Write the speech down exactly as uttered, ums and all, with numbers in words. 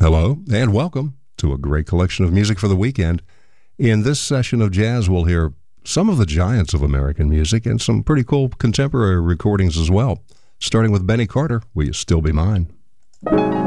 Hello, and welcome to a great collection of music for the weekend. In this session of jazz, we'll hear some of the giants of American music and some pretty cool contemporary recordings as well. Starting with Benny Carter, Will You Still Be Mine?